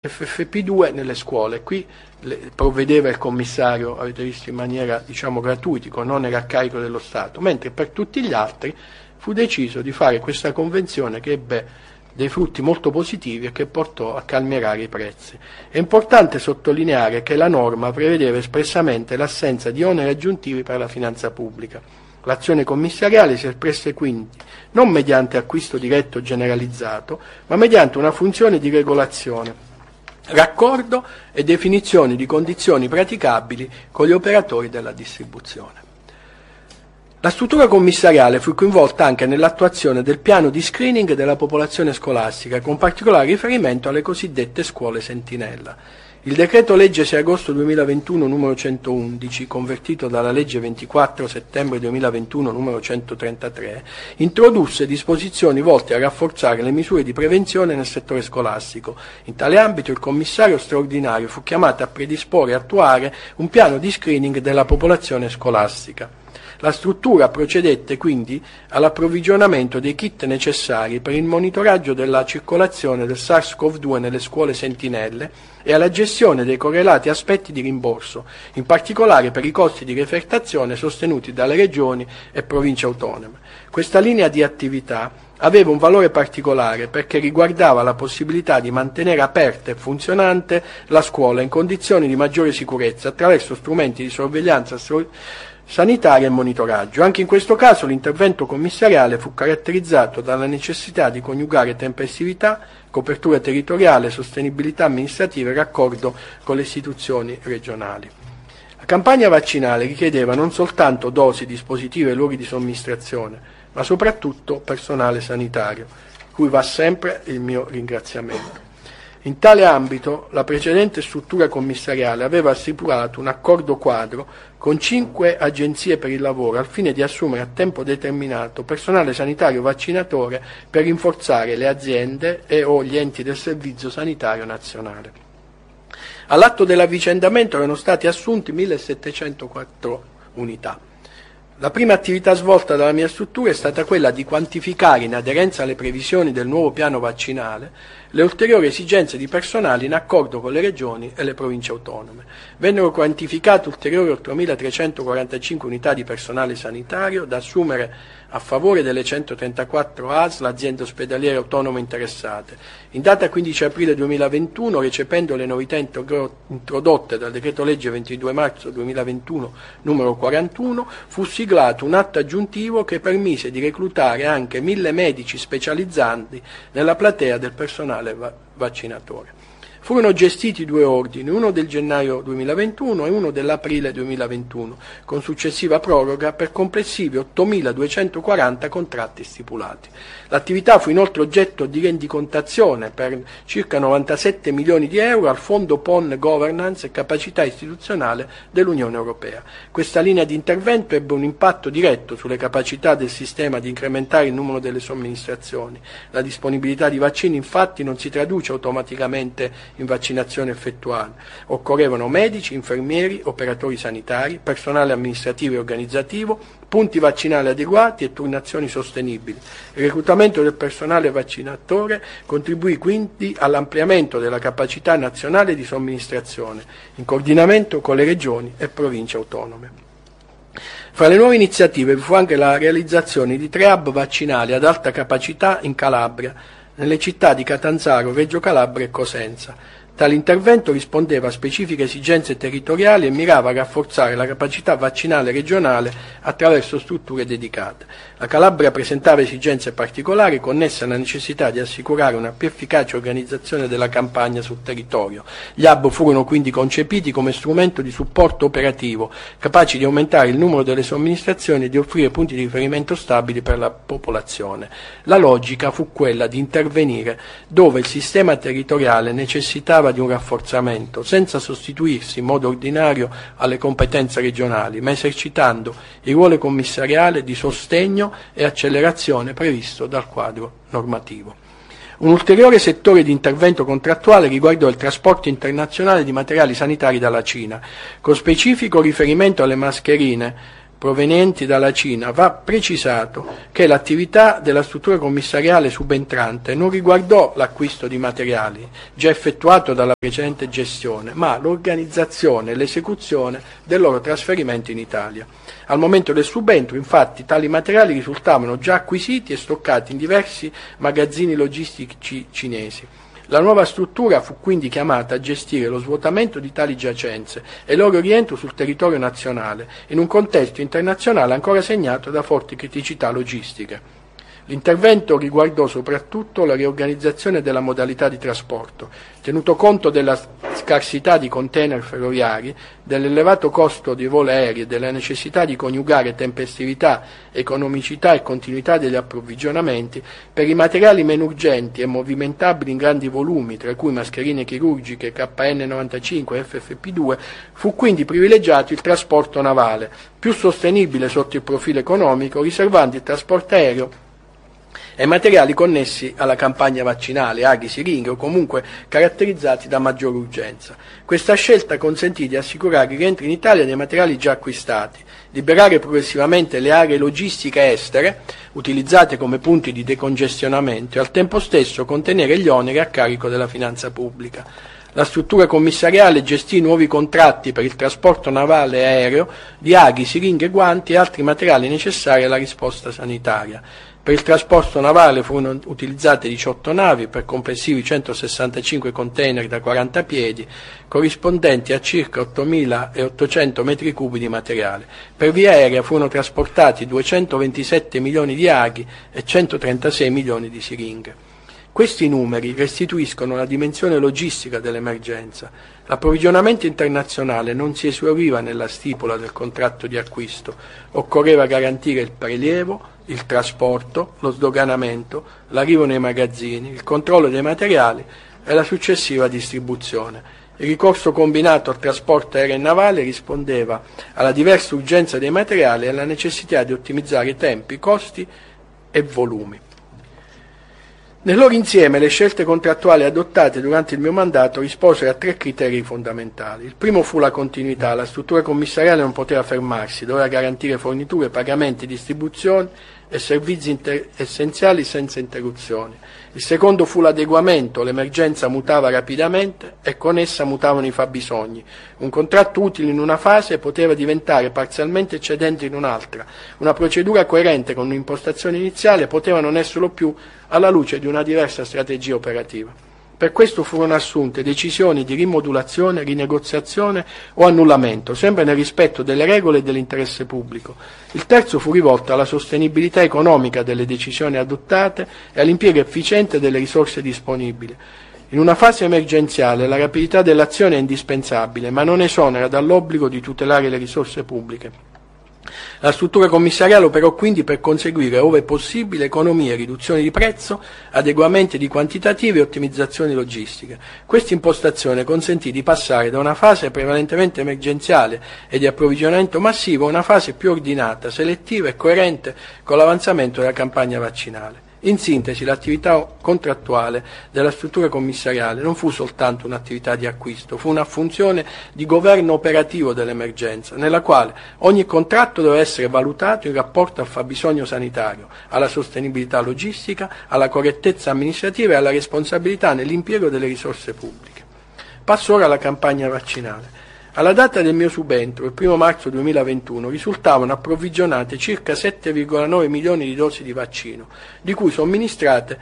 FFP2 nelle scuole. Qui provvedeva il commissario, avete visto, in maniera gratuita, con onere a carico dello Stato, mentre per tutti gli altri fu deciso di fare questa convenzione che ebbe dei frutti molto positivi e che portò a calmierare i prezzi. È importante sottolineare che la norma prevedeva espressamente l'assenza di oneri aggiuntivi per la finanza pubblica. L'azione commissariale si espresse quindi non mediante acquisto diretto generalizzato, ma mediante una funzione di regolazione, raccordo e definizione di condizioni praticabili con gli operatori della distribuzione. La struttura commissariale fu coinvolta anche nell'attuazione del piano di screening della popolazione scolastica, con particolare riferimento alle cosiddette scuole sentinella. Il decreto legge 6 agosto 2021 numero 111, convertito dalla legge 24 settembre 2021 numero 133, introdusse disposizioni volte a rafforzare le misure di prevenzione nel settore scolastico. In tale ambito il commissario straordinario fu chiamato a predisporre e attuare un piano di screening della popolazione scolastica. La struttura procedette quindi all'approvvigionamento dei kit necessari per il monitoraggio della circolazione del SARS-CoV-2 nelle scuole sentinelle e alla gestione dei correlati aspetti di rimborso, in particolare per i costi di refertazione sostenuti dalle regioni e province autonome. Questa linea di attività aveva un valore particolare perché riguardava la possibilità di mantenere aperta e funzionante la scuola in condizioni di maggiore sicurezza attraverso strumenti di sorveglianza sanitaria e monitoraggio. Anche in questo caso l'intervento commissariale fu caratterizzato dalla necessità di coniugare tempestività, copertura territoriale, sostenibilità amministrativa e raccordo con le istituzioni regionali. La campagna vaccinale richiedeva non soltanto dosi, dispositivi e luoghi di somministrazione, ma soprattutto personale sanitario, cui va sempre il mio ringraziamento. In tale ambito, la precedente struttura commissariale aveva stipulato un accordo quadro con 5 agenzie per il lavoro al fine di assumere a tempo determinato personale sanitario vaccinatore per rinforzare le aziende e o gli enti del Servizio Sanitario Nazionale. All'atto dell'avvicendamento erano stati assunti 1704 unità. La prima attività svolta dalla mia struttura è stata quella di quantificare, in aderenza alle previsioni del nuovo piano vaccinale, le ulteriori esigenze di personale in accordo con le regioni e le province autonome. Vennero quantificate ulteriori 8.345 unità di personale sanitario da assumere a favore delle 134 ASL, aziende ospedaliere autonome interessate. In data 15 aprile 2021, recependo le novità introdotte dal decreto legge 22 marzo 2021 numero 41, fu siglato un atto aggiuntivo che permise di reclutare anche 1.000 medici specializzanti nella platea del personale vaccinatore. Furono gestiti 2 ordini, uno del gennaio 2021 e uno dell'aprile 2021, con successiva proroga per complessivi 8.240 contratti stipulati. L'attività fu inoltre oggetto di rendicontazione per circa 97 milioni di euro al Fondo PON Governance e Capacità Istituzionale dell'Unione Europea. Questa linea di intervento ebbe un impatto diretto sulle capacità del sistema di incrementare il numero delle somministrazioni. La disponibilità di vaccini infatti non si traduce automaticamente in vaccinazione effettuale. Occorrevano medici, infermieri, operatori sanitari, personale amministrativo e organizzativo, punti vaccinali adeguati e turnazioni sostenibili. Il reclutamento del personale vaccinatore contribuì quindi all'ampliamento della capacità nazionale di somministrazione, in coordinamento con le regioni e province autonome. Fra le nuove iniziative vi fu anche la realizzazione di 3 hub vaccinali ad alta capacità in Calabria, nelle città di Catanzaro, Reggio Calabria e Cosenza. Tale intervento rispondeva a specifiche esigenze territoriali e mirava a rafforzare la capacità vaccinale regionale attraverso strutture dedicate. La Calabria presentava esigenze particolari connesse alla necessità di assicurare una più efficace organizzazione della campagna sul territorio. Gli hub furono quindi concepiti come strumento di supporto operativo, capaci di aumentare il numero delle somministrazioni e di offrire punti di riferimento stabili per la popolazione. La logica fu quella di intervenire dove il sistema territoriale necessitava di un rafforzamento, senza sostituirsi in modo ordinario alle competenze regionali, ma esercitando il ruolo commissariale di sostegno e accelerazione previsto dal quadro normativo. Un ulteriore settore di intervento contrattuale riguardò il trasporto internazionale di materiali sanitari dalla Cina, con specifico riferimento alle mascherine provenienti dalla Cina, va precisato che l'attività della struttura commissariale subentrante non riguardò l'acquisto di materiali già effettuato dalla precedente gestione, ma l'organizzazione e l'esecuzione del loro trasferimento in Italia. Al momento del subentro, infatti, tali materiali risultavano già acquisiti e stoccati in diversi magazzini logistici cinesi. La nuova struttura fu quindi chiamata a gestire lo svuotamento di tali giacenze e il loro rientro sul territorio nazionale, in un contesto internazionale ancora segnato da forti criticità logistiche. L'intervento riguardò soprattutto la riorganizzazione della modalità di trasporto, tenuto conto della scarsità di container ferroviari, dell'elevato costo dei voli aerei e della necessità di coniugare tempestività, economicità e continuità degli approvvigionamenti. Per i materiali meno urgenti e movimentabili in grandi volumi, tra cui mascherine chirurgiche, KN95 e FFP2, fu quindi privilegiato il trasporto navale, più sostenibile sotto il profilo economico, riservando il trasporto aereo e materiali connessi alla campagna vaccinale, aghi, siringhe o comunque caratterizzati da maggiore urgenza. Questa scelta consentì di assicurare il rientro in Italia dei materiali già acquistati, liberare progressivamente le aree logistiche estere, utilizzate come punti di decongestionamento, e al tempo stesso contenere gli oneri a carico della finanza pubblica. La struttura commissariale gestì nuovi contratti per il trasporto navale e aereo di aghi, siringhe, guanti e altri materiali necessari alla risposta sanitaria. Per il trasporto navale furono utilizzate 18 navi per complessivi 165 container da 40 piedi, corrispondenti a circa 8.800 metri cubi di materiale. Per via aerea furono trasportati 227 milioni di aghi e 136 milioni di siringhe. Questi numeri restituiscono la dimensione logistica dell'emergenza. L'approvvigionamento internazionale non si esauriva nella stipula del contratto di acquisto, occorreva garantire il prelievo, il trasporto, lo sdoganamento, l'arrivo nei magazzini, il controllo dei materiali e la successiva distribuzione. Il ricorso combinato al trasporto aereo e navale rispondeva alla diversa urgenza dei materiali e alla necessità di ottimizzare tempi, costi e volumi. Nel loro insieme le scelte contrattuali adottate durante il mio mandato risposero a 3 criteri fondamentali. Il primo fu la continuità, la struttura commissariale non poteva fermarsi, doveva garantire forniture, pagamenti, distribuzione e servizi essenziali senza interruzioni. Il secondo fu l'adeguamento, l'emergenza mutava rapidamente e con essa mutavano i fabbisogni. Un contratto utile in una fase poteva diventare parzialmente eccedente in un'altra. Una procedura coerente con un'impostazione iniziale poteva non esserlo più alla luce di una diversa strategia operativa. Per questo furono assunte decisioni di rimodulazione, rinegoziazione o annullamento, sempre nel rispetto delle regole e dell'interesse pubblico. Il terzo fu rivolto alla sostenibilità economica delle decisioni adottate e all'impiego efficiente delle risorse disponibili. In una fase emergenziale la rapidità dell'azione è indispensabile, ma non esonera dall'obbligo di tutelare le risorse pubbliche. La struttura commissariale operò quindi per conseguire, ove possibile, economie, riduzioni di prezzo, adeguamenti di quantitativi e ottimizzazioni logistiche. Questa impostazione consentì di passare da una fase prevalentemente emergenziale e di approvvigionamento massivo a una fase più ordinata, selettiva e coerente con l'avanzamento della campagna vaccinale. In sintesi, l'attività contrattuale della struttura commissariale non fu soltanto un'attività di acquisto, fu una funzione di governo operativo dell'emergenza, nella quale ogni contratto doveva essere valutato in rapporto al fabbisogno sanitario, alla sostenibilità logistica, alla correttezza amministrativa e alla responsabilità nell'impiego delle risorse pubbliche. Passo ora alla campagna vaccinale. Alla data del mio subentro, il 1 marzo 2021, risultavano approvvigionate circa 7,9 milioni di dosi di vaccino, di cui somministrate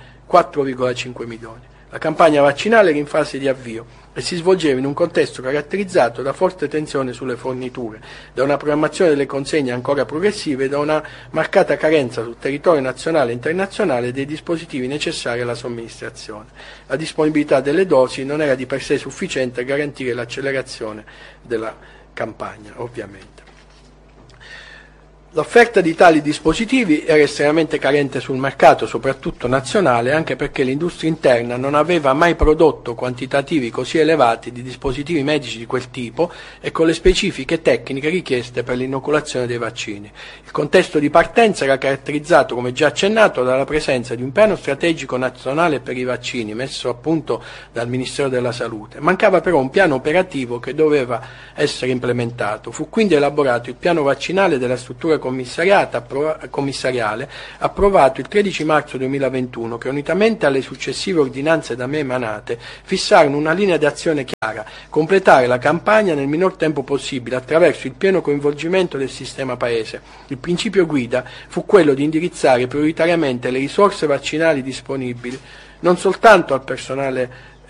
4,5 milioni. La campagna vaccinale era in fase di avvio e si svolgeva in un contesto caratterizzato da forte tensione sulle forniture, da una programmazione delle consegne ancora progressive e da una marcata carenza sul territorio nazionale e internazionale dei dispositivi necessari alla somministrazione. La disponibilità delle dosi non era di per sé sufficiente a garantire l'accelerazione della campagna, ovviamente. L'offerta di tali dispositivi era estremamente carente sul mercato, soprattutto nazionale, anche perché l'industria interna non aveva mai prodotto quantitativi così elevati di dispositivi medici di quel tipo e con le specifiche tecniche richieste per l'inoculazione dei vaccini. Il contesto di partenza era caratterizzato, come già accennato, dalla presenza di un piano strategico nazionale per i vaccini, messo a punto dal Ministero della Salute. Mancava però un piano operativo che doveva essere implementato. Fu quindi elaborato il piano vaccinale della struttura commissariale approvato il 13 marzo 2021 che unitamente alle successive ordinanze da me emanate fissarono una linea d'azione chiara, completare la campagna nel minor tempo possibile attraverso il pieno coinvolgimento del sistema Paese. Il principio guida fu quello di indirizzare prioritariamente le risorse vaccinali disponibili non soltanto al personale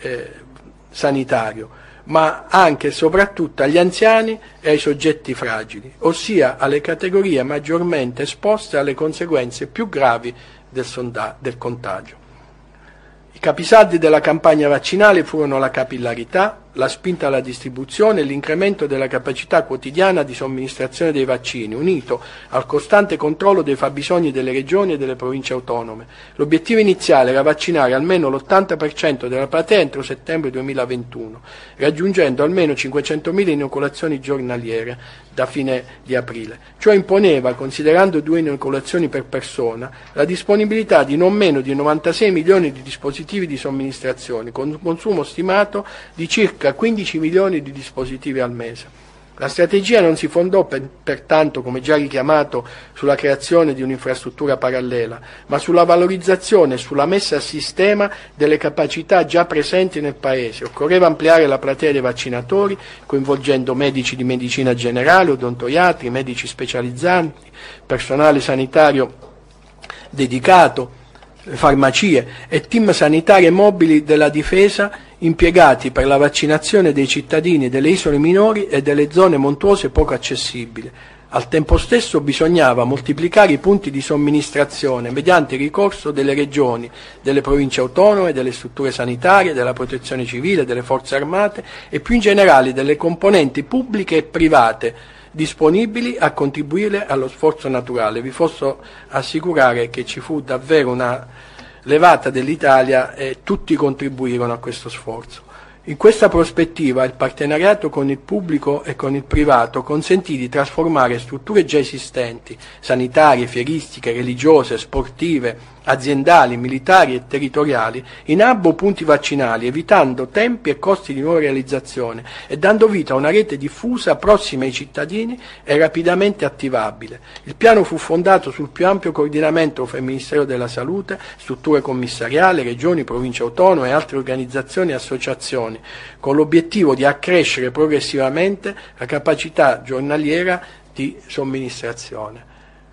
sanitario, ma anche e soprattutto agli anziani e ai soggetti fragili, ossia alle categorie maggiormente esposte alle conseguenze più gravi del contagio. I capisaldi della campagna vaccinale furono la capillarità, la spinta alla distribuzione e l'incremento della capacità quotidiana di somministrazione dei vaccini, unito al costante controllo dei fabbisogni delle regioni e delle province autonome. L'obiettivo iniziale era vaccinare almeno l'80% della platea entro settembre 2021, raggiungendo almeno 500.000 inoculazioni giornaliere da fine di aprile. Ciò imponeva, considerando 2 inoculazioni per persona, la disponibilità di non meno di 96 milioni di dispositivi di somministrazione, con un consumo stimato di circa 15 milioni di dispositivi al mese. La strategia non si fondò pertanto, come già richiamato, sulla creazione di un'infrastruttura parallela, ma sulla valorizzazione e sulla messa a sistema delle capacità già presenti nel Paese. Occorreva ampliare la platea dei vaccinatori, coinvolgendo medici di medicina generale, odontoiatri, medici specializzanti, personale sanitario dedicato, farmacie e team sanitarie mobili della difesa impiegati per la vaccinazione dei cittadini delle isole minori e delle zone montuose poco accessibili. Al tempo stesso bisognava moltiplicare i punti di somministrazione mediante il ricorso delle regioni, delle province autonome, delle strutture sanitarie, della protezione civile, delle forze armate e più in generale delle componenti pubbliche e private disponibili a contribuire allo sforzo naturale. Vi posso assicurare che ci fu davvero una levata dell'Italia e tutti contribuirono a questo sforzo. In questa prospettiva il partenariato con il pubblico e con il privato consentì di trasformare strutture già esistenti, sanitarie, fieristiche, religiose, sportive, aziendali, militari e territoriali, in hub o punti vaccinali, evitando tempi e costi di nuova realizzazione e dando vita a una rete diffusa, prossima ai cittadini e rapidamente attivabile. Il piano fu fondato sul più ampio coordinamento fra il Ministero della Salute, strutture commissariali, regioni, province autonome e altre organizzazioni e associazioni, con l'obiettivo di accrescere progressivamente la capacità giornaliera di somministrazione.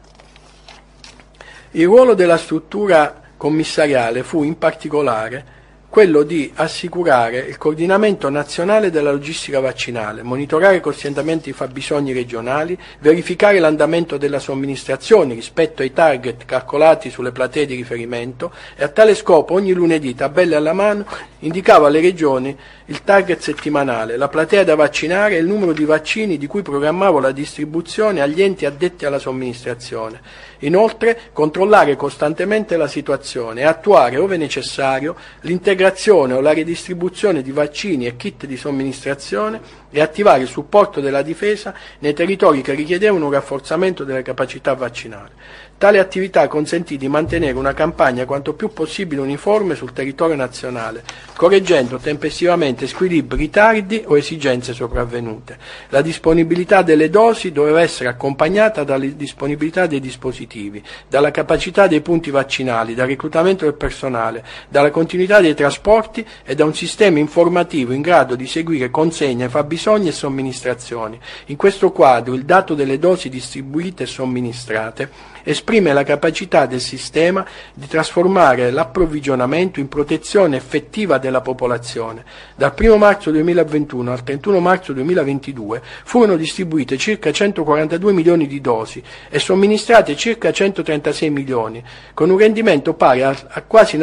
Il ruolo della struttura commissariale fu in particolare quello di assicurare il coordinamento nazionale della logistica vaccinale, monitorare costantemente i fabbisogni regionali, verificare l'andamento della somministrazione rispetto ai target calcolati sulle platee di riferimento e a tale scopo ogni lunedì, tabelle alla mano, indicava alle regioni il target settimanale, la platea da vaccinare e il numero di vaccini di cui programmavo la distribuzione agli enti addetti alla somministrazione. Inoltre, controllare costantemente la situazione e attuare, ove necessario, l'integrazione o la redistribuzione di vaccini e kit di somministrazione e attivare il supporto della difesa nei territori che richiedevano un rafforzamento delle capacità vaccinali. Tale attività consentì di mantenere una campagna quanto più possibile uniforme sul territorio nazionale, correggendo tempestivamente squilibri, ritardi o esigenze sopravvenute. La disponibilità delle dosi doveva essere accompagnata dalla disponibilità dei dispositivi, dalla capacità dei punti vaccinali, dal reclutamento del personale, dalla continuità dei trasporti e da un sistema informativo in grado di seguire consegne, fabbisogni e somministrazioni. In questo quadro il dato delle dosi distribuite e somministrate esprime esprime la capacità del sistema di trasformare l'approvvigionamento in protezione effettiva della popolazione. Dal 1 marzo 2021 al 31 marzo 2022 furono distribuite circa 142 milioni di dosi e somministrate circa 136 milioni, con un rendimento pari a quasi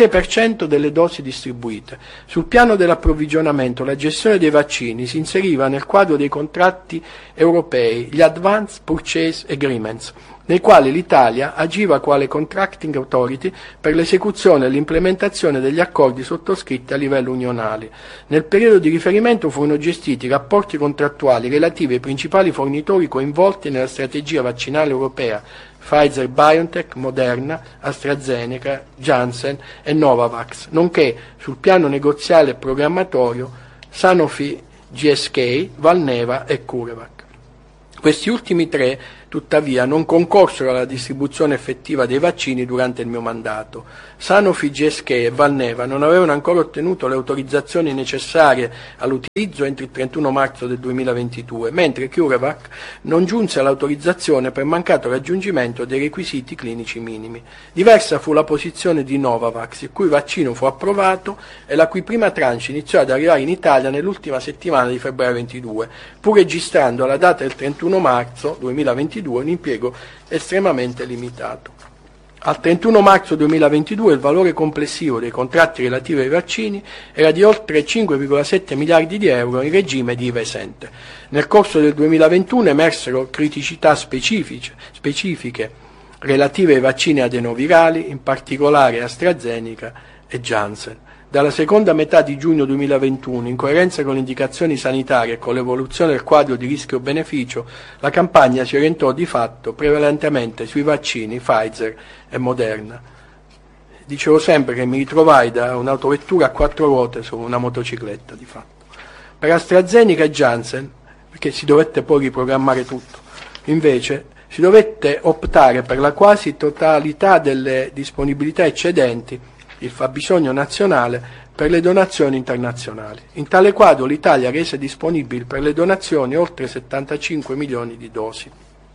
96% delle dosi distribuite. Sul piano dell'approvvigionamento, la gestione dei vaccini si inseriva nel quadro dei contratti europei, gli Advanced Purchase Agreements, nei quali l'Italia agiva quale contracting authority per l'esecuzione e l'implementazione degli accordi sottoscritti a livello unionale. Nel periodo di riferimento furono gestiti i rapporti contrattuali relativi ai principali fornitori coinvolti nella strategia vaccinale europea: Pfizer-BioNTech, Moderna, AstraZeneca, Janssen e Novavax, nonché sul piano negoziale e programmatorio Sanofi, GSK, Valneva e CureVac. Questi ultimi tre, tuttavia, non concorsero alla distribuzione effettiva dei vaccini durante il mio mandato. Sanofi, GSK e Valneva non avevano ancora ottenuto le autorizzazioni necessarie all'utilizzo entro il 31 marzo del 2022, mentre CureVac non giunse all'autorizzazione per mancato raggiungimento dei requisiti clinici minimi. Diversa fu la posizione di Novavax, il cui vaccino fu approvato e la cui prima tranche iniziò ad arrivare in Italia nell'ultima settimana di febbraio 22, pur registrando alla data del 31 marzo 2022 un impiego estremamente limitato. Al 31 marzo 2022 il valore complessivo dei contratti relativi ai vaccini era di oltre 5,7 miliardi di euro in regime di IVA esente. Nel corso del 2021 emersero criticità specifiche relative ai vaccini adenovirali, in particolare AstraZeneca e Janssen. Dalla seconda metà di giugno 2021, in coerenza con le indicazioni sanitarie e con l'evoluzione del quadro di rischio-beneficio, la campagna si orientò di fatto prevalentemente sui vaccini Pfizer e Moderna. Dicevo sempre che mi ritrovai da un'autovettura a 4 ruote su una motocicletta, di fatto. Per AstraZeneca e Janssen, perché si dovette poi riprogrammare tutto, invece si dovette optare per la quasi totalità delle disponibilità eccedenti il fabbisogno nazionale per le donazioni internazionali. In tale quadro l'Italia rese disponibili per le donazioni oltre 75 milioni di dosi.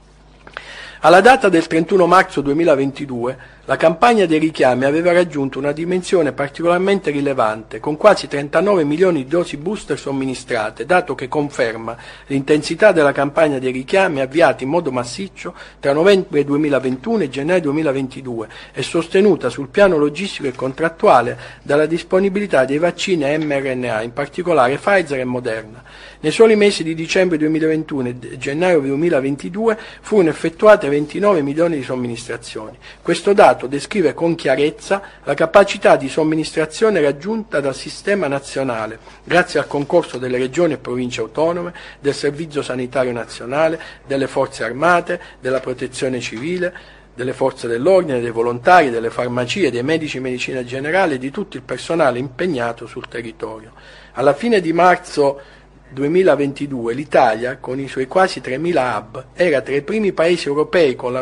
Alla data del 31 marzo 2022 la campagna dei richiami aveva raggiunto una dimensione particolarmente rilevante, con quasi 39 milioni di dosi booster somministrate, dato che conferma l'intensità della campagna dei richiami avviata in modo massiccio tra novembre 2021 e gennaio 2022 e sostenuta sul piano logistico e contrattuale dalla disponibilità dei vaccini a mRNA, in particolare Pfizer e Moderna. Nei soli mesi di dicembre 2021 e gennaio 2022 furono effettuate 29 milioni di somministrazioni. Questo dato descrive con chiarezza la capacità di somministrazione raggiunta dal sistema nazionale, grazie al concorso delle regioni e province autonome, del Servizio Sanitario Nazionale, delle Forze Armate, della Protezione Civile, delle forze dell'ordine, dei volontari, delle farmacie, dei medici di medicina generale e di tutto il personale impegnato sul territorio. Alla fine di marzo 2022 l'Italia, con i suoi quasi 3.000 hub, era tra i primi paesi europei con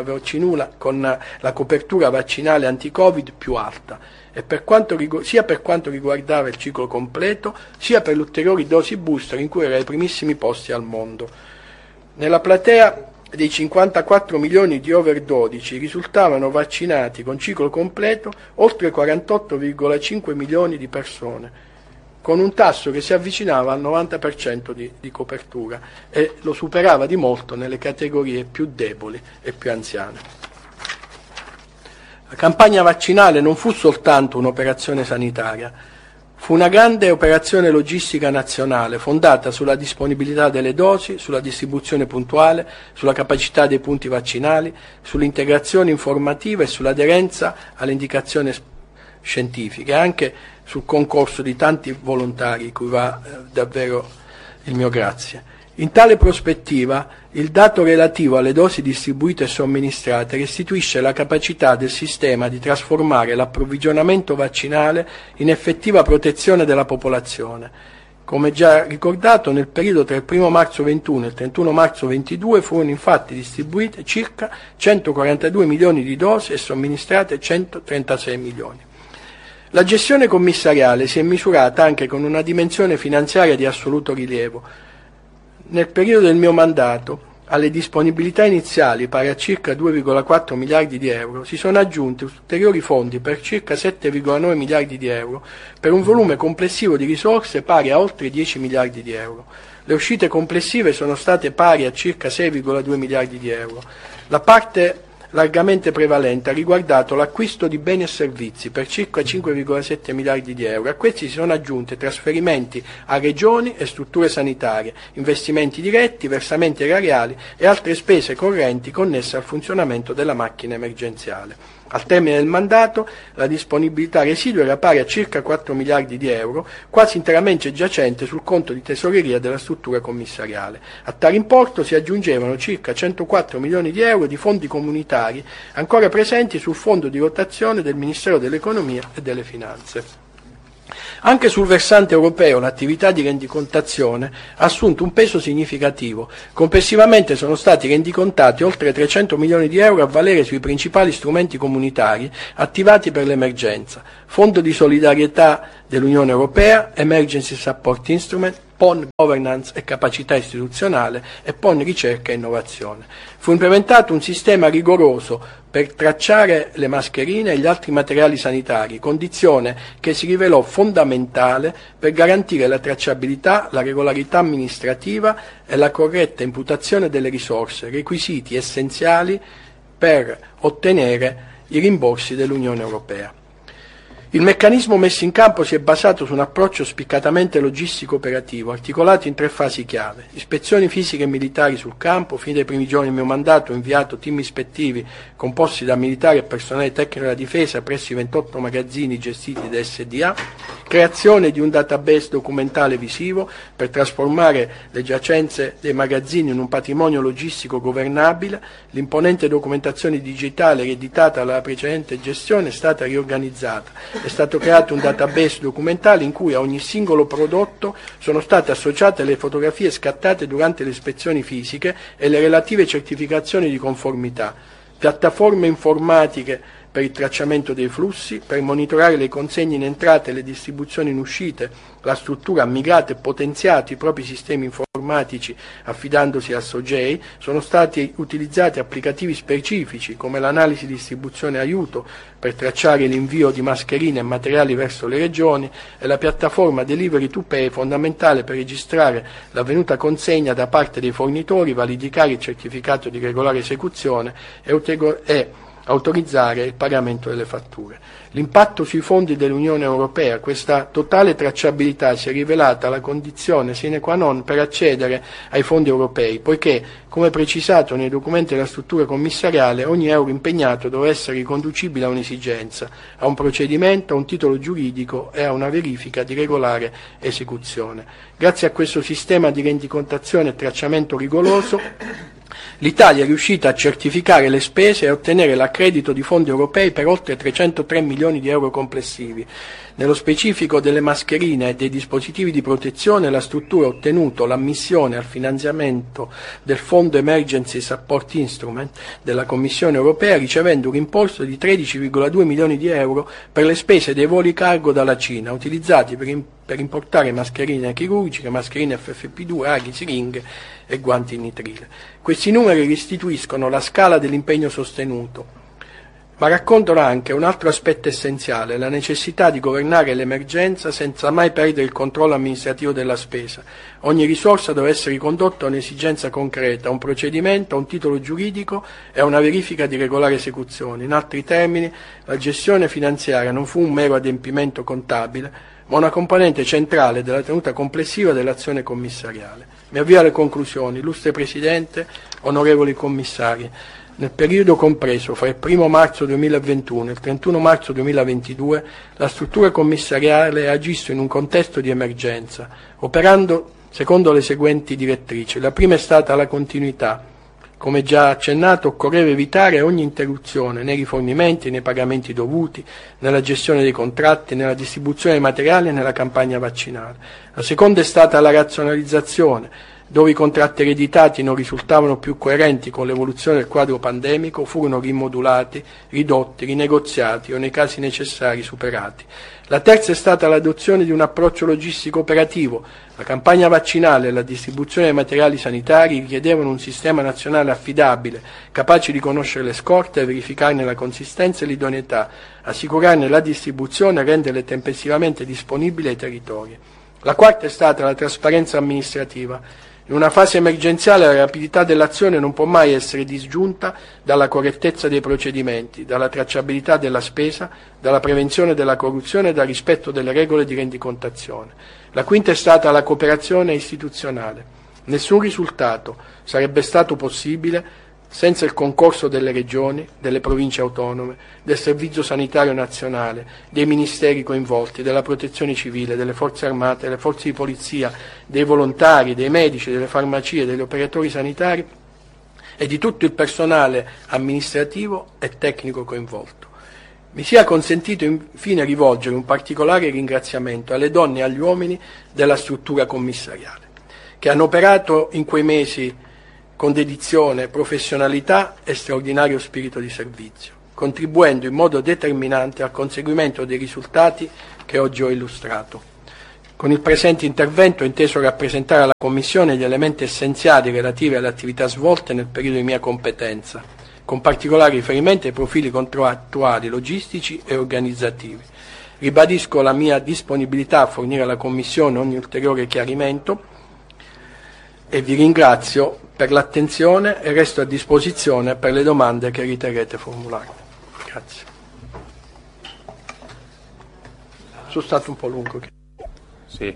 la copertura vaccinale anti-Covid più alta, e sia per quanto riguardava il ciclo completo, sia per le ulteriori dosi booster in cui era ai primissimi posti al mondo. Nella platea dei 54 milioni di over 12 risultavano vaccinati con ciclo completo oltre 48,5 milioni di persone, con un tasso che si avvicinava al 90% di copertura e lo superava di molto nelle categorie più deboli e più anziane. La campagna vaccinale non fu soltanto un'operazione sanitaria, fu una grande operazione logistica nazionale fondata sulla disponibilità delle dosi, sulla distribuzione puntuale, sulla capacità dei punti vaccinali, sull'integrazione informativa e sull'aderenza alle indicazioni scientifiche, anche sul concorso di tanti volontari, cui va davvero il mio grazie. In tale prospettiva, il dato relativo alle dosi distribuite e somministrate restituisce la capacità del sistema di trasformare l'approvvigionamento vaccinale in effettiva protezione della popolazione. Come già ricordato, nel periodo tra il 1 marzo 21 e il 31 marzo 22 furono infatti distribuite circa 142 milioni di dosi e somministrate 136 milioni. La gestione commissariale si è misurata anche con una dimensione finanziaria di assoluto rilievo. Nel periodo del mio mandato alle disponibilità iniziali pari a circa 2,4 miliardi di euro si sono aggiunti ulteriori fondi per circa 7,9 miliardi di euro, per un volume complessivo di risorse pari a oltre 10 miliardi di euro. Le uscite complessive sono state pari a circa 6,2 miliardi di euro. La parte largamente prevalente ha riguardato l'acquisto di beni e servizi per circa 5,7 miliardi di euro. A questi si sono aggiunti trasferimenti a regioni e strutture sanitarie, investimenti diretti, versamenti erariali e altre spese correnti connesse al funzionamento della macchina emergenziale. Al termine del mandato la disponibilità residua era pari a circa 4 miliardi di euro, quasi interamente giacente sul conto di tesoreria della struttura commissariale. A tale importo si aggiungevano circa 104 milioni di euro di fondi comunitari ancora presenti sul fondo di rotazione del Ministero dell'Economia e delle Finanze. Anche sul versante europeo l'attività di rendicontazione ha assunto un peso significativo. Complessivamente sono stati rendicontati oltre 300 milioni di euro a valere sui principali strumenti comunitari attivati per l'emergenza: Fondo di solidarietà dell'Unione Europea, Emergency Support Instrument, PON Governance e Capacità Istituzionale e PON Ricerca e Innovazione. Fu implementato un sistema rigoroso per tracciare le mascherine e gli altri materiali sanitari, condizione che si rivelò fondamentale per garantire la tracciabilità, la regolarità amministrativa e la corretta imputazione delle risorse, requisiti essenziali per ottenere i rimborsi dell'Unione Europea. Il meccanismo messo in campo si è basato su un approccio spiccatamente logistico-operativo, articolato in 3 fasi chiave: ispezioni fisiche e militari sul campo. Fin dai primi giorni del mio mandato ho inviato team ispettivi composti da militari e personale tecnico della difesa presso i 28 magazzini gestiti da SDA, creazione di un database documentale visivo per trasformare le giacenze dei magazzini in un patrimonio logistico governabile. L'imponente documentazione digitale ereditata dalla precedente gestione è stata riorganizzata. È stato creato un database documentale in cui a ogni singolo prodotto sono state associate le fotografie scattate durante le ispezioni fisiche e le relative certificazioni di conformità, piattaforme informatiche per il tracciamento dei flussi, per monitorare le consegne in entrata e le distribuzioni in uscite. La struttura ha migrato e potenziato i propri sistemi informatici affidandosi a SOGEI. Sono stati utilizzati applicativi specifici come l'analisi distribuzione aiuto per tracciare l'invio di mascherine e materiali verso le regioni e la piattaforma Delivery to Pay, fondamentale per registrare l'avvenuta consegna da parte dei fornitori, validare il certificato di regolare esecuzione e autorizzare il pagamento delle fatture. L'impatto sui fondi dell'Unione Europea: questa totale tracciabilità si è rivelata la condizione sine qua non per accedere ai fondi europei, poiché, come precisato nei documenti della struttura commissariale, ogni euro impegnato doveva essere riconducibile a un'esigenza, a un procedimento, a un titolo giuridico e a una verifica di regolare esecuzione. Grazie a questo sistema di rendicontazione e tracciamento rigoroso, l'Italia è riuscita a certificare le spese e a ottenere l'accredito di fondi europei per oltre 303 milioni di euro complessivi. Nello specifico delle mascherine e dei dispositivi di protezione, la struttura ha ottenuto l'ammissione al finanziamento del Fondo Emergency Support Instrument della Commissione Europea, ricevendo un rimborso di 13,2 milioni di euro per le spese dei voli cargo dalla Cina, utilizzati per importare mascherine chirurgiche, mascherine FFP2, aghi, siringhe e guanti nitrile. Questi numeri restituiscono la scala dell'impegno sostenuto, ma raccontano anche un altro aspetto essenziale: la necessità di governare l'emergenza senza mai perdere il controllo amministrativo della spesa. Ogni risorsa deve essere ricondotta a un'esigenza concreta, a un procedimento, a un titolo giuridico e a una verifica di regolare esecuzione. In altri termini, la gestione finanziaria non fu un mero adempimento contabile, ma una componente centrale della tenuta complessiva dell'azione commissariale. Mi avvio alle conclusioni. Illustre Presidente, onorevoli commissari, nel periodo compreso fra il 1 marzo 2021 e il 31 marzo 2022 la struttura commissariale ha agito in un contesto di emergenza, operando secondo le seguenti direttrici. La prima è stata la continuità. Come già accennato, occorreva evitare ogni interruzione nei rifornimenti, nei pagamenti dovuti, nella gestione dei contratti, nella distribuzione dei materiali e nella campagna vaccinale. La seconda è stata la razionalizzazione dove i contratti ereditati non risultavano più coerenti con l'evoluzione del quadro pandemico, furono rimodulati, ridotti, rinegoziati o nei casi necessari superati. La terza è stata l'adozione di un approccio logistico operativo. La campagna vaccinale e la distribuzione dei materiali sanitari richiedevano un sistema nazionale affidabile, capace di conoscere le scorte e verificarne la consistenza e l'idoneità, assicurarne la distribuzione e renderle tempestivamente disponibili ai territori. La quarta è stata la trasparenza amministrativa. In una fase emergenziale la rapidità dell'azione non può mai essere disgiunta dalla correttezza dei procedimenti, dalla tracciabilità della spesa, dalla prevenzione della corruzione e dal rispetto delle regole di rendicontazione. La quinta è stata la cooperazione istituzionale. Nessun risultato sarebbe stato possibile senza il concorso delle regioni, delle province autonome, del Servizio Sanitario Nazionale, dei ministeri coinvolti, della Protezione Civile, delle Forze Armate, delle Forze di Polizia, dei volontari, dei medici, delle farmacie, degli operatori sanitari e di tutto il personale amministrativo e tecnico coinvolto. Mi sia consentito infine rivolgere un particolare ringraziamento alle donne e agli uomini della struttura commissariale, che hanno operato in quei mesi con dedizione, professionalità e straordinario spirito di servizio, contribuendo in modo determinante al conseguimento dei risultati che oggi ho illustrato. Con il presente intervento ho inteso rappresentare alla Commissione gli elementi essenziali relativi alle attività svolte nel periodo di mia competenza, con particolare riferimento ai profili contrattuali, logistici e organizzativi. Ribadisco la mia disponibilità a fornire alla Commissione ogni ulteriore chiarimento e vi ringrazio per l'attenzione e resto a disposizione per le domande che riterrete formulare. Grazie. Sono stato un po' lungo. Sì.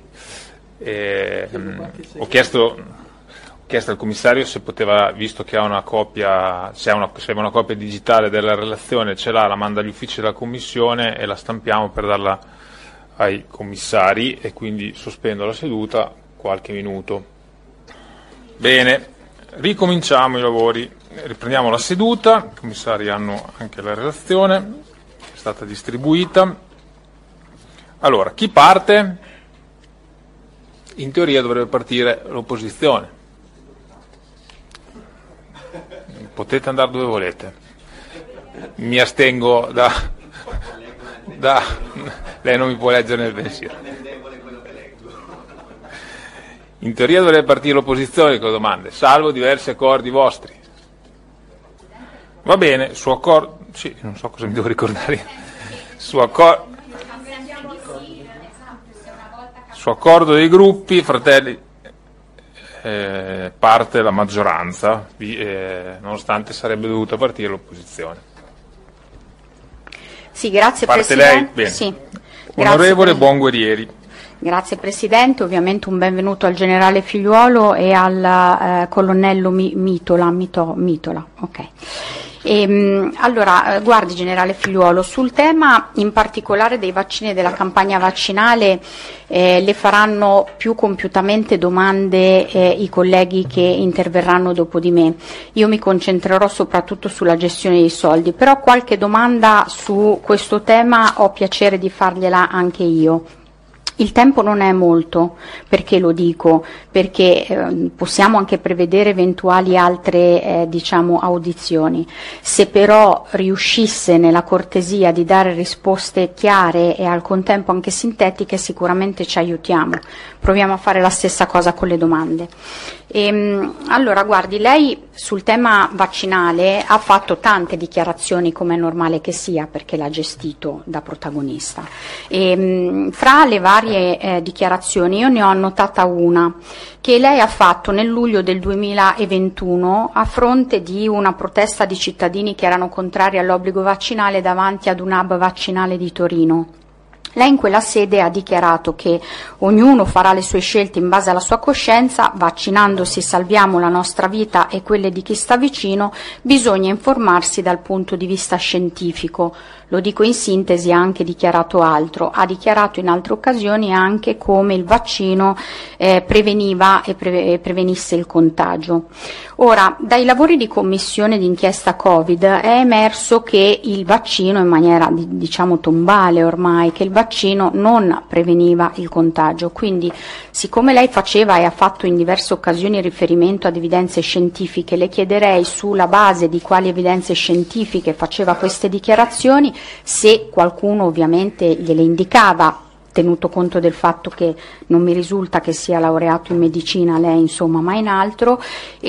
Ho chiesto al commissario se poteva, visto che ha una copia, se aveva una copia digitale della relazione, ce l'ha, la manda agli uffici della commissione e la stampiamo per darla ai commissari, e quindi sospendo la seduta qualche minuto. Bene, ricominciamo i lavori, riprendiamo la seduta. I commissari hanno anche la relazione, è stata distribuita. Allora, chi parte? In teoria dovrebbe partire l'opposizione. Potete andare dove volete. Mi astengo da lei non mi può leggere nel pensiero. In teoria dovrebbe partire l'opposizione con le domande, salvo diversi accordi vostri. Va bene, su accordo, sì, non so cosa mi devo ricordare. Su accordo dei gruppi, Fratelli parte la maggioranza, nonostante sarebbe dovuta partire l'opposizione. Sì, grazie parte Presidente. Lei? Bene. Sì. Onorevole Buonguerrieri. Grazie Presidente, ovviamente un benvenuto al Generale Figliuolo e al Colonnello Mitola. Ok. Allora, guardi Generale Figliuolo, sul tema in particolare dei vaccini e della campagna vaccinale le faranno più compiutamente domande i colleghi che interverranno dopo di me. Io mi concentrerò soprattutto sulla gestione dei soldi, però qualche domanda su questo tema ho piacere di fargliela anche io. Il tempo non è molto, perché lo dico? Perché possiamo anche prevedere eventuali altre audizioni. Se però riuscisse nella cortesia di dare risposte chiare e al contempo anche sintetiche, sicuramente ci aiutiamo. Proviamo a fare la stessa cosa con le domande. Allora, guardi, lei sul tema vaccinale ha fatto tante dichiarazioni, come è normale che sia, perché l'ha gestito da protagonista. Fra le varie dichiarazioni io ne ho annotata una che lei ha fatto nel luglio del 2021 a fronte di una protesta di cittadini che erano contrari all'obbligo vaccinale davanti ad un hub vaccinale di Torino. Lei in quella sede ha dichiarato che ognuno farà le sue scelte in base alla sua coscienza, vaccinandosi salviamo la nostra vita e quelle di chi sta vicino, bisogna informarsi dal punto di vista scientifico. Lo dico in sintesi, ha anche dichiarato altro, ha dichiarato in altre occasioni anche come il vaccino preveniva e prevenisse il contagio. Ora, dai lavori di commissione d'inchiesta Covid è emerso che il vaccino, in maniera tombale ormai, che il vaccino vaccino non preveniva il contagio. Quindi, siccome lei faceva e ha fatto in diverse occasioni riferimento ad evidenze scientifiche, le chiederei sulla base di quali evidenze scientifiche faceva queste dichiarazioni, se qualcuno ovviamente gliele indicava, tenuto conto del fatto che non mi risulta che sia laureato in medicina lei, insomma, ma in altro,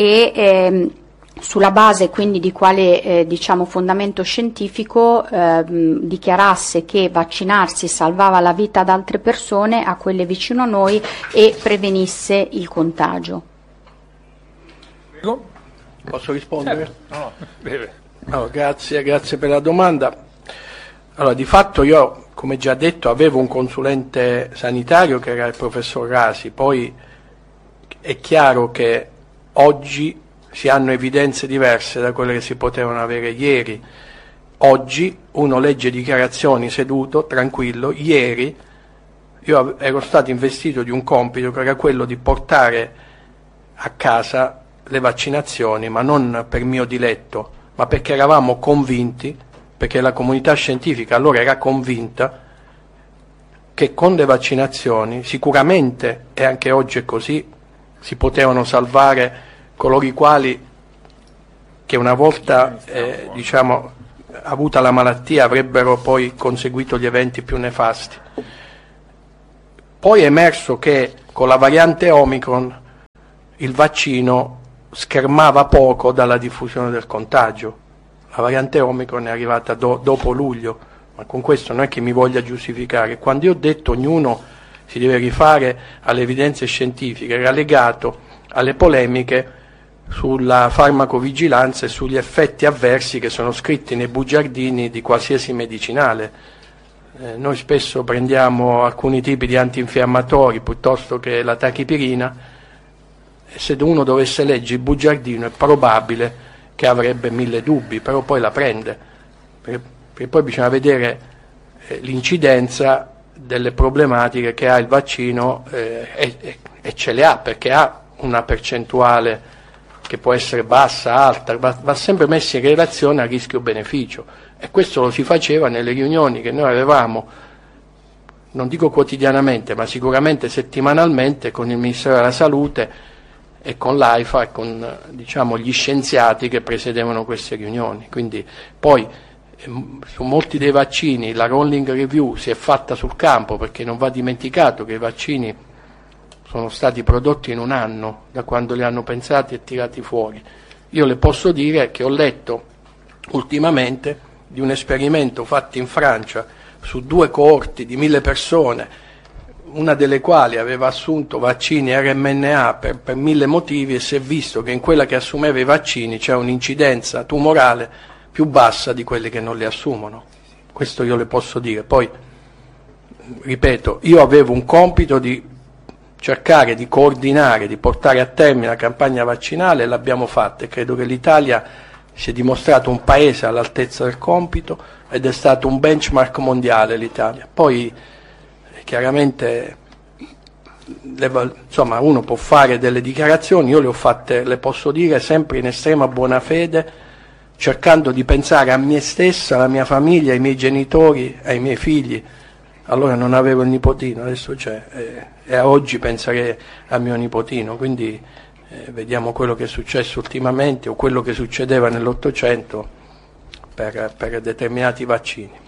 e sulla base quindi di quale fondamento scientifico dichiarasse che vaccinarsi salvava la vita ad altre persone, a quelle vicino a noi, e prevenisse il contagio. Prego. Posso rispondere? No, deve. Allora, grazie per la domanda. Allora, di fatto io, come già detto, avevo un consulente sanitario che era il professor Rasi. Poi è chiaro che oggi si hanno evidenze diverse da quelle che si potevano avere ieri. Oggi uno legge dichiarazioni seduto, tranquillo. Ieri io ero stato investito di un compito che era quello di portare a casa le vaccinazioni, ma non per mio diletto, ma perché eravamo convinti, perché la comunità scientifica allora era convinta che con le vaccinazioni sicuramente, e anche oggi è così, si potevano salvare coloro i quali, che una volta avuta la malattia, avrebbero poi conseguito gli eventi più nefasti. Poi è emerso che con la variante Omicron il vaccino schermava poco dalla diffusione del contagio. La variante Omicron è arrivata dopo luglio, ma con questo non è che mi voglia giustificare. Quando io ho detto ognuno si deve rifare alle evidenze scientifiche, era legato alle polemiche sulla farmacovigilanza e sugli effetti avversi che sono scritti nei bugiardini di qualsiasi medicinale. Noi spesso prendiamo alcuni tipi di antinfiammatori piuttosto che la tachipirina, e se uno dovesse leggere il bugiardino è probabile che avrebbe 1000 dubbi, però poi la prende, perché poi bisogna vedere l'incidenza delle problematiche che ha il vaccino, e ce le ha, perché ha una percentuale che può essere bassa, alta, va sempre messo in relazione al rischio-beneficio, e questo lo si faceva nelle riunioni che noi avevamo, non dico quotidianamente, ma sicuramente settimanalmente, con il Ministero della Salute e con l'AIFA e con gli scienziati che presiedevano queste riunioni. Quindi poi su molti dei vaccini la rolling review si è fatta sul campo, perché non va dimenticato che i vaccini sono stati prodotti in un anno da quando li hanno pensati e tirati fuori. Io le posso dire che ho letto ultimamente di un esperimento fatto in Francia su 2 coorti di 1000 persone, una delle quali aveva assunto vaccini RMNA per 1000 motivi, e si è visto che in quella che assumeva i vaccini c'è un'incidenza tumorale più bassa di quelli che non li assumono. Questo io le posso dire. Poi, ripeto, io avevo un compito di cercare di coordinare, di portare a termine la campagna vaccinale, e l'abbiamo fatta, e credo che l'Italia si è dimostrato un paese all'altezza del compito, ed è stato un benchmark mondiale l'Italia. Poi chiaramente uno può fare delle dichiarazioni, io le ho fatte, le posso dire, sempre in estrema buona fede, cercando di pensare a me stessa, alla mia famiglia, ai miei genitori, ai miei figli. Allora non avevo il nipotino, adesso c'è, e oggi penserei a mio nipotino, quindi vediamo quello che è successo ultimamente, o quello che succedeva nell'Ottocento per determinati vaccini.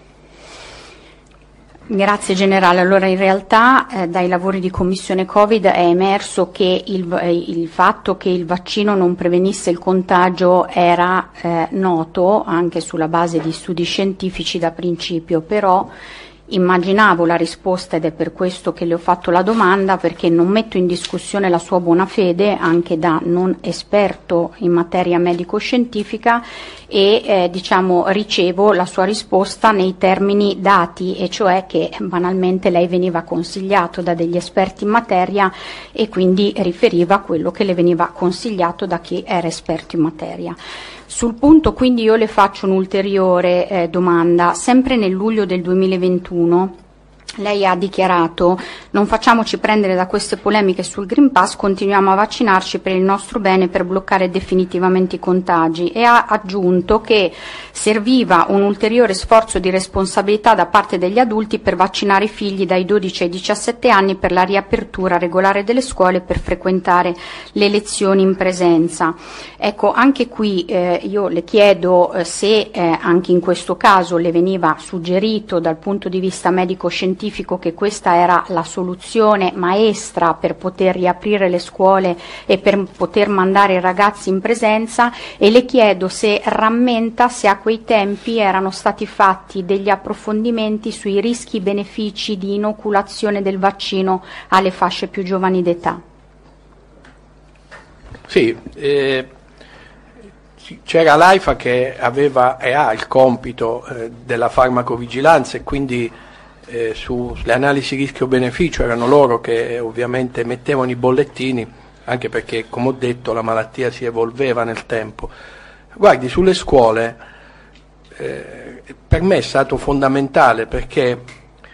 Grazie generale. Allora, in realtà dai lavori di commissione Covid è emerso che il fatto che il vaccino non prevenisse il contagio era noto anche sulla base di studi scientifici da principio, però immaginavo la risposta, ed è per questo che le ho fatto la domanda, perché non metto in discussione la sua buona fede anche da non esperto in materia medico-scientifica, e ricevo la sua risposta nei termini dati, e cioè che banalmente lei veniva consigliato da degli esperti in materia e quindi riferiva quello che le veniva consigliato da chi era esperto in materia. Sul punto quindi io le faccio un'ulteriore domanda. Sempre nel luglio del 2021 lei ha dichiarato: non facciamoci prendere da queste polemiche sul Green Pass, continuiamo a vaccinarci per il nostro bene, per bloccare definitivamente i contagi, e ha aggiunto che serviva un ulteriore sforzo di responsabilità da parte degli adulti per vaccinare i figli dai 12 ai 17 anni per la riapertura regolare delle scuole per frequentare le lezioni in presenza. Ecco, anche qui io le chiedo se anche in questo caso le veniva suggerito dal punto di vista medico-scientifico che questa era la soluzione maestra per poter riaprire le scuole e per poter mandare i ragazzi in presenza, e le chiedo se rammenta se a quei tempi erano stati fatti degli approfondimenti sui rischi-benefici di inoculazione del vaccino alle fasce più giovani d'età. Sì, c'era l'AIFA che aveva e ha il compito della farmacovigilanza, e quindi sulle analisi rischio-beneficio erano loro che ovviamente mettevano i bollettini, anche perché, come ho detto, la malattia si evolveva nel tempo. Guardi, sulle scuole per me è stato fondamentale, perché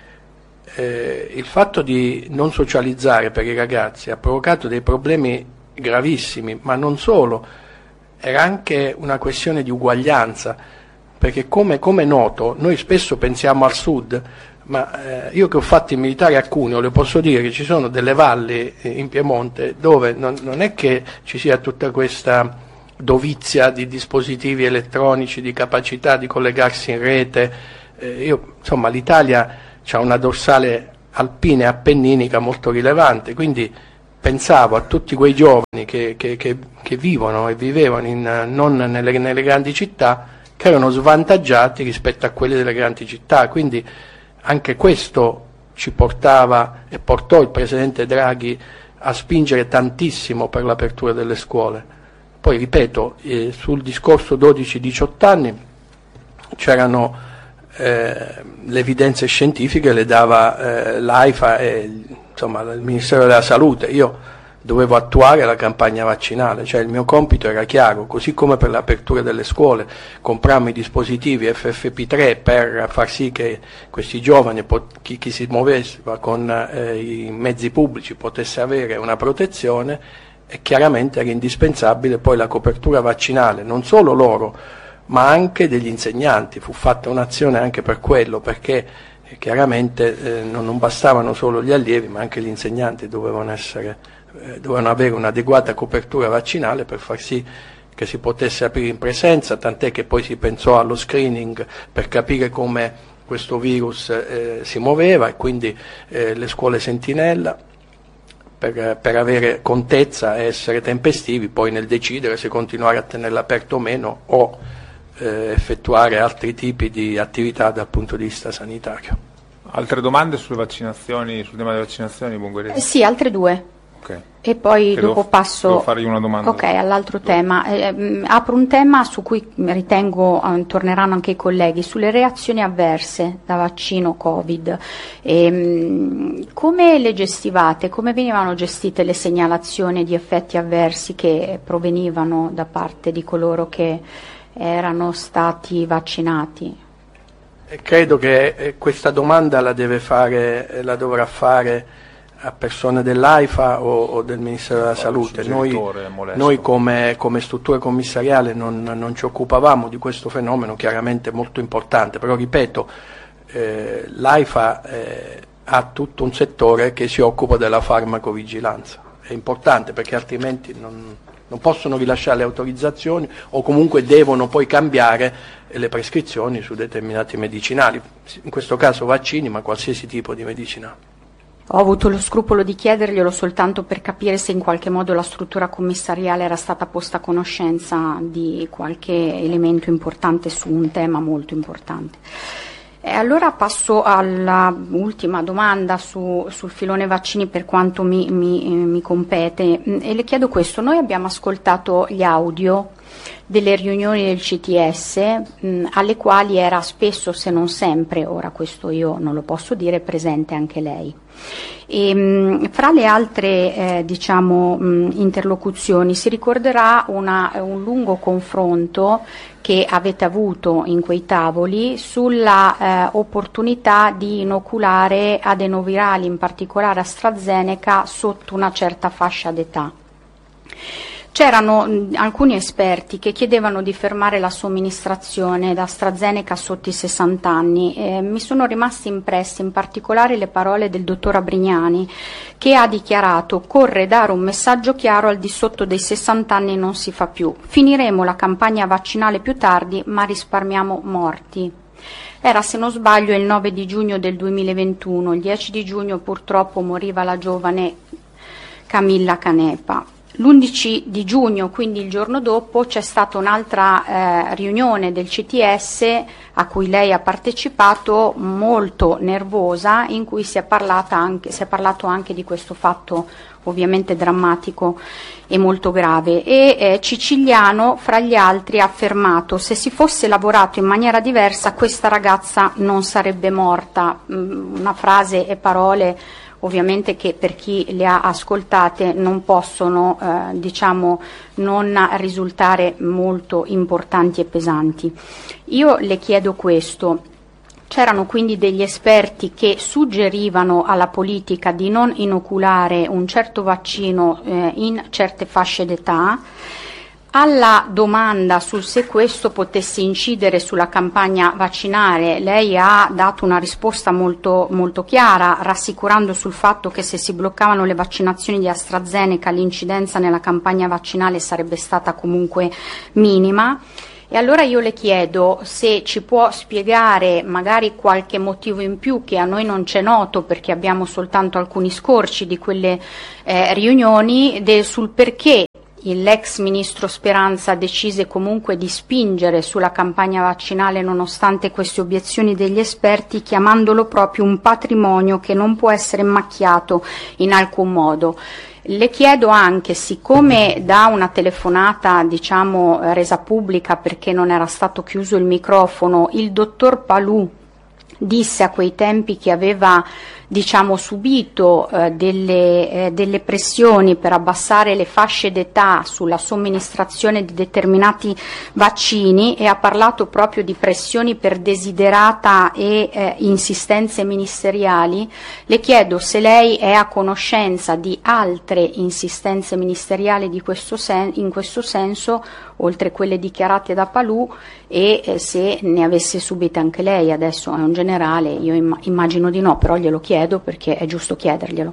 il fatto di non socializzare per i ragazzi ha provocato dei problemi gravissimi, ma non solo, era anche una questione di uguaglianza, perché come è noto, noi spesso pensiamo al sud, ma io che ho fatto il militare a Cuneo le posso dire che ci sono delle valli in Piemonte dove non è che ci sia tutta questa dovizia di dispositivi elettronici, di capacità di collegarsi in rete. Insomma, l'Italia ha una dorsale alpina e appenninica molto rilevante, quindi pensavo a tutti quei giovani che vivono e vivevano non nelle grandi città, che erano svantaggiati rispetto a quelli delle grandi città. Quindi anche questo ci portava e portò il Presidente Draghi a spingere tantissimo per l'apertura delle scuole. Poi, ripeto, sul discorso 12-18 anni c'erano le evidenze scientifiche, le dava l'AIFA e insomma il Ministero della Salute. Io dovevo attuare la campagna vaccinale, cioè il mio compito era chiaro, così come per l'apertura delle scuole comprammo i dispositivi FFP3 per far sì che questi giovani, chi si muoveva con i mezzi pubblici, potesse avere una protezione, e chiaramente era indispensabile poi la copertura vaccinale, non solo loro, ma anche degli insegnanti. Fu fatta un'azione anche per quello, perché chiaramente non bastavano solo gli allievi, ma anche gli insegnanti dovevano avere un'adeguata copertura vaccinale per far sì che si potesse aprire in presenza, tant'è che poi si pensò allo screening per capire come questo virus si muoveva, e quindi le scuole sentinella per avere contezza e essere tempestivi poi nel decidere se continuare a tenerla aperto o meno, o effettuare altri tipi di attività dal punto di vista sanitario. Altre domande sulle vaccinazioni, sul tema delle vaccinazioni, Buongueresi? Sì, altre due. Okay. E poi dopo passo. Devo fargli una domanda. Ok, all'altro tema. Apro un tema su cui ritengo torneranno anche i colleghi, sulle reazioni avverse da vaccino Covid. Come le gestivate? Come venivano gestite le segnalazioni di effetti avversi che provenivano da parte di coloro che erano stati vaccinati? Credo che questa domanda la dovrà fare a persone dell'AIFA o del Ministero della Salute. Noi come struttura commissariale non ci occupavamo di questo fenomeno, chiaramente molto importante, però ripeto, l'AIFA ha tutto un settore che si occupa della farmacovigilanza. È importante, perché altrimenti non possono rilasciare le autorizzazioni, o comunque devono poi cambiare le prescrizioni su determinati medicinali, in questo caso vaccini, ma qualsiasi tipo di medicinale. Ho avuto lo scrupolo di chiederglielo soltanto per capire se in qualche modo la struttura commissariale era stata posta a conoscenza di qualche elemento importante su un tema molto importante. Allora passo alla ultima domanda sul filone vaccini, per quanto mi compete, e le chiedo questo. Noi abbiamo ascoltato gli audio delle riunioni del CTS alle quali era spesso, se non sempre, ora questo io non lo posso dire, presente anche lei. E, fra le altre interlocuzioni si ricorderà un lungo confronto che avete avuto in quei tavoli sulla opportunità di inoculare adenovirali, in particolare AstraZeneca, sotto una certa fascia d'età. C'erano alcuni esperti che chiedevano di fermare la somministrazione da AstraZeneca sotto i 60 anni. Mi sono rimaste impresse in particolare le parole del dottor Abrignani, che ha dichiarato: occorre dare un messaggio chiaro, al di sotto dei 60 anni non si fa più. Finiremo la campagna vaccinale più tardi, ma risparmiamo morti. Era, se non sbaglio, il 9 di giugno del 2021, il 10 di giugno purtroppo moriva la giovane Camilla Canepa. L'11 di giugno, quindi il giorno dopo, c'è stata un'altra riunione del CTS a cui lei ha partecipato, molto nervosa, in cui si è parlato anche di questo fatto ovviamente drammatico e molto grave. E Ciciliano, fra gli altri, ha affermato: se si fosse lavorato in maniera diversa questa ragazza non sarebbe morta. Una frase e parole ovviamente che per chi le ha ascoltate non possono non risultare molto importanti e pesanti. Io le chiedo questo: c'erano quindi degli esperti che suggerivano alla politica di non inoculare un certo vaccino in certe fasce d'età. Alla domanda sul se questo potesse incidere sulla campagna vaccinale, lei ha dato una risposta molto, molto chiara, rassicurando sul fatto che se si bloccavano le vaccinazioni di AstraZeneca l'incidenza nella campagna vaccinale sarebbe stata comunque minima. E allora io le chiedo se ci può spiegare magari qualche motivo in più che a noi non c'è noto, perché abbiamo soltanto alcuni scorci di quelle riunioni, sul perché l'ex ministro Speranza decise comunque di spingere sulla campagna vaccinale nonostante queste obiezioni degli esperti, chiamandolo proprio un patrimonio che non può essere macchiato in alcun modo. Le chiedo anche, siccome da una telefonata resa pubblica perché non era stato chiuso il microfono, il dottor Palù disse a quei tempi che aveva subito delle pressioni per abbassare le fasce d'età sulla somministrazione di determinati vaccini, e ha parlato proprio di pressioni per desiderata e insistenze ministeriali. Le chiedo se lei è a conoscenza di altre insistenze ministeriali in questo senso, oltre quelle dichiarate da Palù, e se ne avesse subite anche lei. Adesso è un generale, io immagino di no, però glielo chiedo perché è giusto chiederglielo.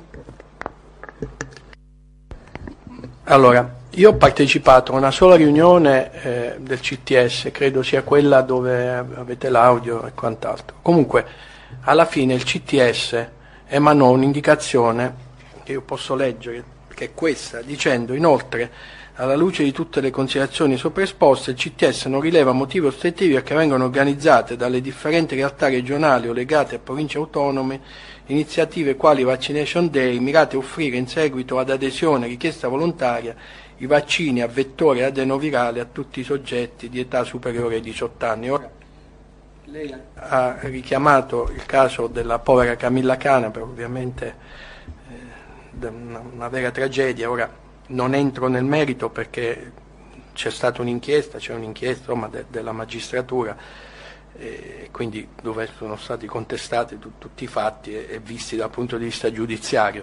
Allora, io ho partecipato a una sola riunione del CTS, credo sia quella dove avete l'audio e quant'altro. Comunque, alla fine il CTS emanò un'indicazione che io posso leggere, che è questa, dicendo: inoltre, alla luce di tutte le considerazioni sopraesposte, il CTS non rileva motivi ostativi a che vengono organizzate dalle differenti realtà regionali o legate a province autonome iniziative quali Vaccination Day, mirate a offrire in seguito ad adesione richiesta volontaria i vaccini a vettore adenovirale a tutti i soggetti di età superiore ai 18 anni. Ora, lei ha richiamato il caso della povera Camilla Canepa, ovviamente una vera tragedia. Ora non entro nel merito perché c'è stata un'inchiesta, della magistratura, quindi dove sono stati contestati tutti i fatti e visti dal punto di vista giudiziario.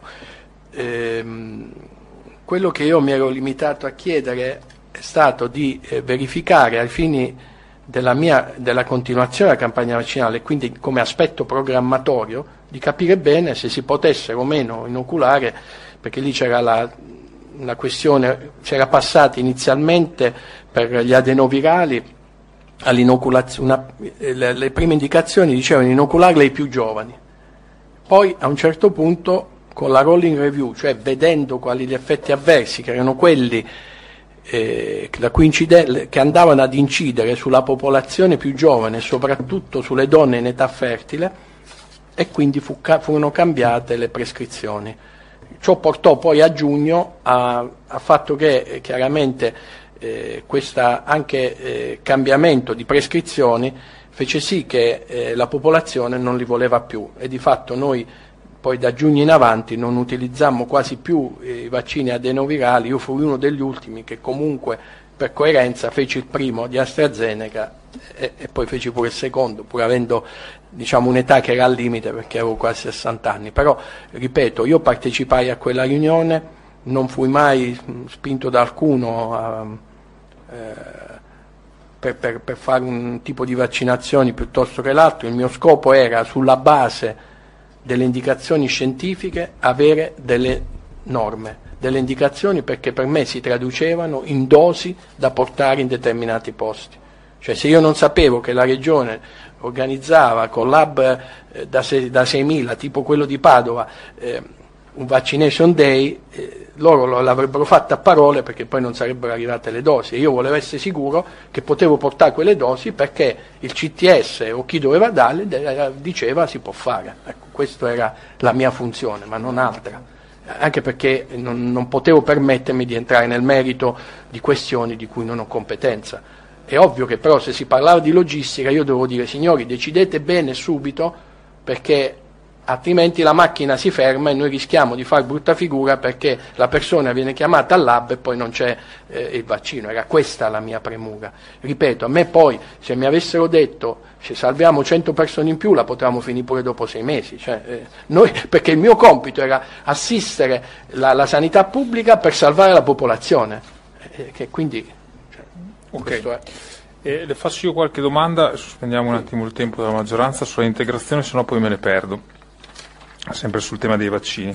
Quello che io mi ero limitato a chiedere è stato di verificare ai fini della continuazione della campagna vaccinale, quindi come aspetto programmatorio, di capire bene se si potesse o meno inoculare, perché lì c'era una questione, c'era passata inizialmente per gli adenovirali all'inoculazione, le prime indicazioni dicevano di inocularle ai più giovani, poi a un certo punto con la rolling review, cioè vedendo quali gli effetti avversi, che erano quelli che andavano ad incidere sulla popolazione più giovane, soprattutto sulle donne in età fertile, e quindi furono cambiate le prescrizioni. Ciò portò poi a giugno al fatto che chiaramente questo anche cambiamento di prescrizioni fece sì che la popolazione non li voleva più, e di fatto noi poi da giugno in avanti non utilizzammo quasi più i vaccini adenovirali. Io fui uno degli ultimi che comunque per coerenza feci il primo di AstraZeneca e poi feci pure il secondo, pur avendo un'età che era al limite perché avevo quasi 60 anni. Però, ripeto, io partecipai a quella riunione, non fui mai spinto da alcuno per fare un tipo di vaccinazioni piuttosto che l'altro. Il mio scopo era, sulla base delle indicazioni scientifiche, avere delle norme, delle indicazioni, perché per me si traducevano in dosi da portare in determinati posti. Cioè, se io non sapevo che la regione organizzava con l'hub da 6.000, tipo quello di Padova, un vaccination day, loro l'avrebbero fatta a parole, perché poi non sarebbero arrivate le dosi, e io volevo essere sicuro che potevo portare quelle dosi, perché il CTS o chi doveva darle diceva si può fare. Ecco, questa era la mia funzione, ma non altra, anche perché non potevo permettermi di entrare nel merito di questioni di cui non ho competenza. È ovvio che però, se si parlava di logistica, io dovevo dire: signori, decidete bene subito, perché altrimenti la macchina si ferma e noi rischiamo di fare brutta figura, perché la persona viene chiamata al lab e poi non c'è il vaccino. Era questa la mia premura. Ripeto, a me poi, se mi avessero detto se salviamo 100 persone in più, la potevamo finire pure dopo 6 mesi. Perché il mio compito era assistere la sanità pubblica per salvare la popolazione. Che quindi, questo è. Le faccio io qualche domanda, sospendiamo un attimo il tempo della maggioranza sulla integrazione, sennò poi me ne perdo, sempre sul tema dei vaccini.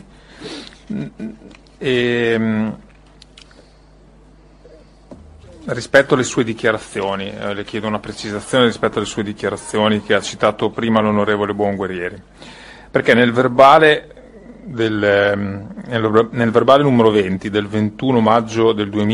Rispetto alle sue dichiarazioni, le chiedo una precisazione rispetto alle sue dichiarazioni che ha citato prima l'onorevole Buonguerrieri, perché nel verbale numero 20 del 21 maggio del 2000